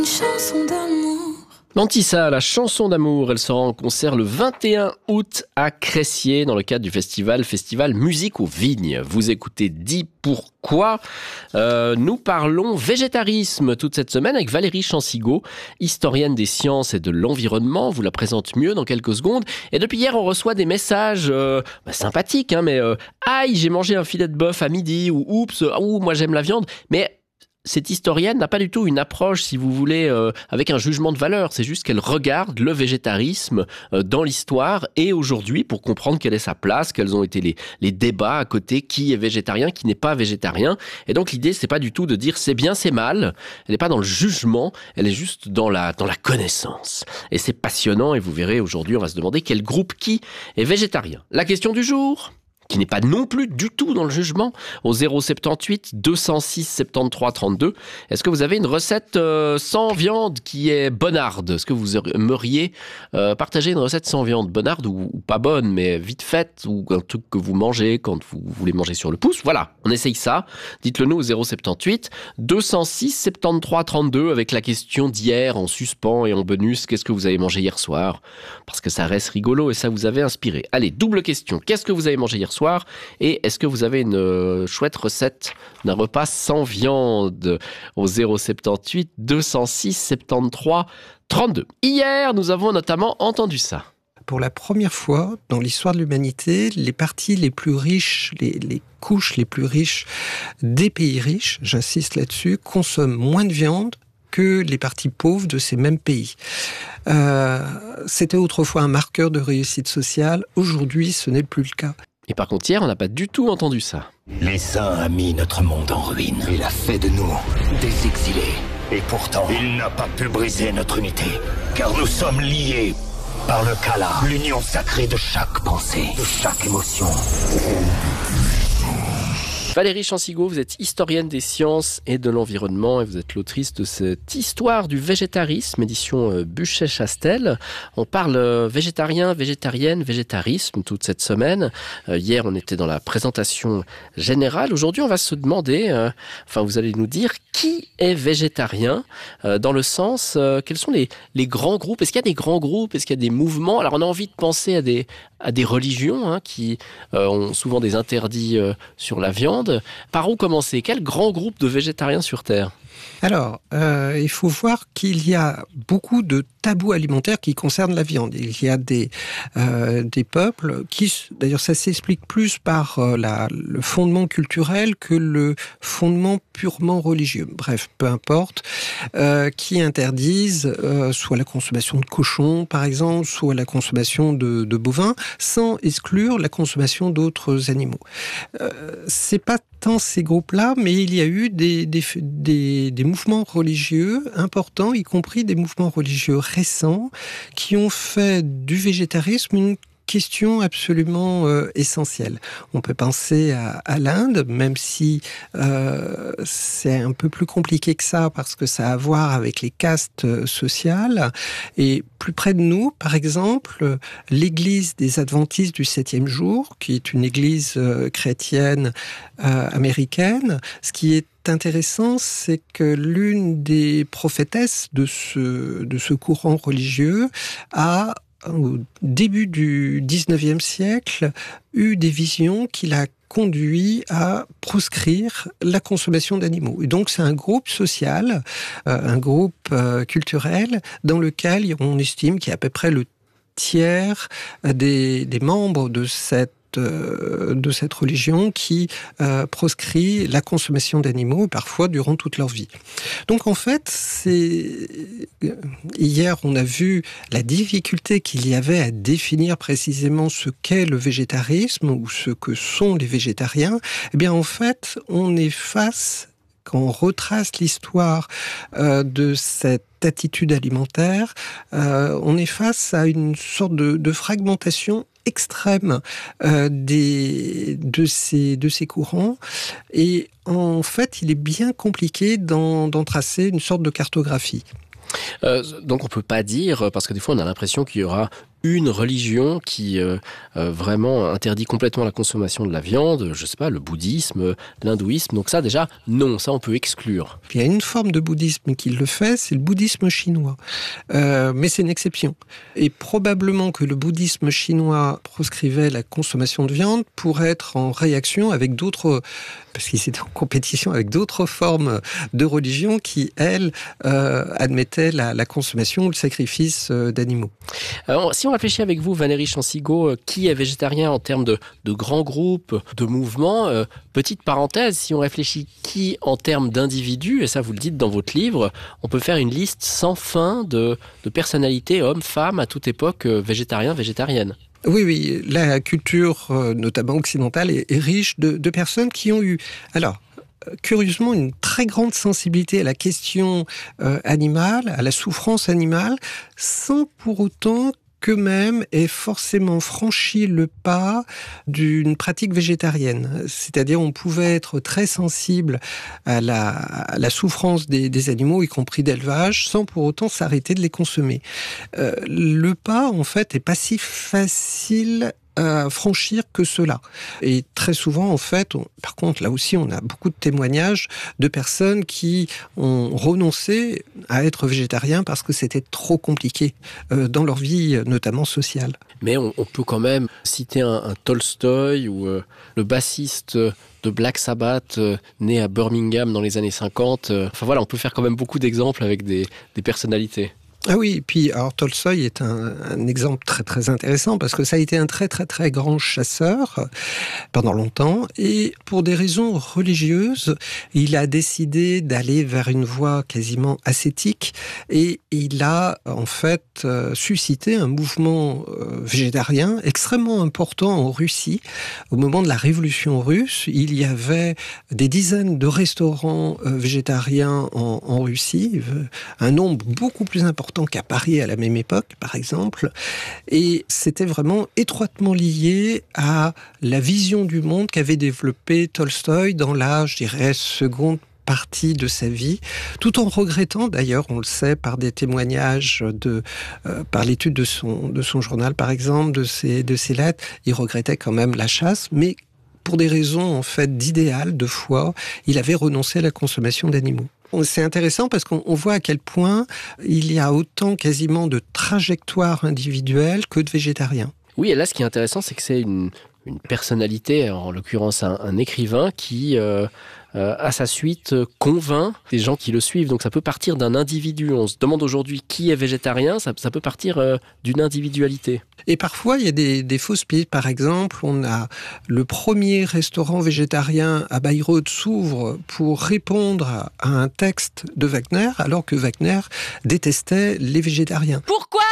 Une chanson d'amour. Nantissa, la chanson d'amour, elle sera en concert le 21 août à Cressier dans le cadre du festival Musique aux Vignes. Vous écoutez Dis pourquoi. Nous parlons végétarisme toute cette semaine avec Valérie Chansigaud, historienne des sciences et de l'environnement. Vous la présente mieux dans quelques secondes. Et depuis hier, on reçoit des messages sympathiques, mais aïe, j'ai mangé un filet de bœuf à midi, ou oups, moi j'aime la viande. Mais cette historienne n'a pas du tout une approche, si vous voulez, avec un jugement de valeur. C'est juste qu'elle regarde le végétarisme dans l'histoire et aujourd'hui pour comprendre quelle est sa place, quels ont été les débats à côté, qui est végétarien, qui n'est pas végétarien. Et donc l'idée, c'est pas du tout de dire c'est bien, c'est mal. Elle n'est pas dans le jugement, elle est juste dans la connaissance. Et c'est passionnant et vous verrez aujourd'hui, on va se demander quel groupe qui est végétarien. La question du jour, qui n'est pas non plus du tout dans le jugement, au 078 206 73 32. Est-ce que vous avez une recette sans viande qui est bonarde ? Est-ce que vous aimeriez partager une recette sans viande, bonarde ou pas bonne, mais vite faite, ou un truc que vous mangez quand vous voulez manger sur le pouce ? Voilà, on essaye ça. Dites-le nous au 078 206 73 32 avec la question d'hier en suspens et en bonus. Qu'est-ce que vous avez mangé hier soir ? Parce que ça reste rigolo et ça vous avait inspiré. Allez, double question. Qu'est-ce que vous avez mangé hier soir ? Et est-ce que vous avez une chouette recette d'un repas sans viande au 078 206 73 32. Hier, nous avons notamment entendu ça. Pour la première fois dans l'histoire de l'humanité, les parties les plus riches, les couches les plus riches des pays riches, j'insiste là-dessus, consomment moins de viande que les parties pauvres de ces mêmes pays. C'était autrefois un marqueur de réussite sociale. Aujourd'hui, ce n'est plus le cas. Et par contre, hier, on n'a pas du tout entendu ça. L'essaim a mis notre monde en ruine. Il a fait de nous des exilés. Et pourtant, il n'a pas pu briser notre unité. Car nous sommes liés par le Kala, l'union sacrée de chaque pensée, de chaque émotion. Valérie Chansigaud, vous êtes historienne des sciences et de l'environnement et vous êtes l'autrice de cette histoire du végétarisme, édition Buchet-Chastel. On parle végétarien, végétarienne, végétarisme toute cette semaine. Hier, on était dans la présentation générale. Aujourd'hui, on va se demander, vous allez nous dire qui est végétarien dans le sens, quels sont les grands groupes ? Est-ce qu'il y a des grands groupes ? Est-ce qu'il y a des mouvements ? Alors, on a envie de penser à des religions qui ont souvent des interdits sur la viande. Par où commencer ? Quel grand groupe de végétariens sur Terre ? Alors, il faut voir qu'il y a beaucoup de tabous alimentaires qui concernent la viande. Il y a des peuples qui, d'ailleurs ça s'explique plus par le fondement culturel que le fondement purement religieux. Bref, peu importe, qui interdisent soit la consommation de cochons, par exemple, soit la consommation de bovins, sans exclure la consommation d'autres animaux. C'est pas tant ces groupes-là, mais il y a eu des mouvements religieux importants, y compris des mouvements religieux récents, qui ont fait du végétarisme une question absolument essentielle. On peut penser à l'Inde, même si c'est un peu plus compliqué que ça, parce que ça a à voir avec les castes sociales. Et plus près de nous, par exemple, l'église des Adventistes du 7e jour, qui est une église chrétienne américaine, ce qui est intéressant, c'est que l'une des prophétesses de ce courant religieux a, au début du 19e siècle, eu des visions qui l'a conduit à proscrire la consommation d'animaux. Et donc c'est un groupe social, un groupe culturel dans lequel on estime qu'il y a à peu près le tiers des membres de cette religion qui proscrit la consommation d'animaux, parfois durant toute leur vie. Donc en fait, hier on a vu la difficulté qu'il y avait à définir précisément ce qu'est le végétarisme ou ce que sont les végétariens. Eh bien en fait, on est face, quand on retrace l'histoire de cette attitude alimentaire, on est face à une sorte de fragmentation extrême de ces courants, et en fait il est bien compliqué d'en tracer une sorte de cartographie. Donc on peut pas dire, parce que des fois on a l'impression qu'il y aura une religion qui vraiment interdit complètement la consommation de la viande, je sais pas, le bouddhisme, l'hindouisme. Donc ça déjà, non, ça on peut exclure. Il y a une forme de bouddhisme qui le fait, c'est le bouddhisme chinois. Mais c'est une exception. Et probablement que le bouddhisme chinois proscrivait la consommation de viande pour être en réaction avec d'autres, parce qu'ils étaient en compétition avec d'autres formes de religion qui, elles, admettaient la consommation ou le sacrifice d'animaux. Alors, si on réfléchit avec vous, Valérie Chansigo, qui est végétarien en termes de grands groupes, de mouvements, petite parenthèse, si on réfléchit qui en termes d'individus, et ça vous le dites dans votre livre, on peut faire une liste sans fin de personnalités, hommes, femmes, à toute époque, végétariens, végétariennes. Oui, la culture, notamment occidentale, est riche de personnes qui ont eu... Alors, curieusement, une très grande sensibilité à la question animale, à la souffrance animale, sans pour autant qu'eux-mêmes aient forcément franchi le pas d'une pratique végétarienne. C'est-à-dire, on pouvait être très sensible à la souffrance des animaux, y compris d'élevage, sans pour autant s'arrêter de les consommer. Le pas, en fait, est pas si facile à franchir que cela. Et très souvent, en fait, par contre, là aussi, on a beaucoup de témoignages de personnes qui ont renoncé à être végétariens parce que c'était trop compliqué dans leur vie, notamment sociale. Mais on peut quand même citer un Tolstoï ou le bassiste de Black Sabbath, né à Birmingham dans les années 50. Enfin voilà, on peut faire quand même beaucoup d'exemples avec des personnalités. Ah oui, et puis alors Tolstoï est un exemple très très intéressant parce que ça a été un très très très grand chasseur pendant longtemps et pour des raisons religieuses, il a décidé d'aller vers une voie quasiment ascétique et il a en fait suscité un mouvement végétarien extrêmement important en Russie. Au moment de la Révolution russe, il y avait des dizaines de restaurants végétariens en Russie, un nombre beaucoup plus important qu'à Paris à la même époque, par exemple. Et c'était vraiment étroitement lié à la vision du monde qu'avait développé Tolstoï dans la, je dirais, seconde partie de sa vie, tout en regrettant, d'ailleurs, on le sait par des témoignages, par l'étude de son journal, par exemple, de ses lettres, il regrettait quand même la chasse, mais pour des raisons, en fait, d'idéal, de foi, il avait renoncé à la consommation d'animaux. C'est intéressant parce qu'on voit à quel point il y a autant quasiment de trajectoires individuelles que de végétariens. Oui, et là, ce qui est intéressant, c'est que c'est une personnalité, en l'occurrence un écrivain qui, à sa suite, convainc des gens qui le suivent. Donc ça peut partir d'un individu. On se demande aujourd'hui qui est végétarien, ça peut partir d'une individualité. Et parfois, il y a des fausses pistes. Par exemple, on a le premier restaurant végétarien à Bayreuth s'ouvre pour répondre à un texte de Wagner, alors que Wagner détestait les végétariens. Pourquoi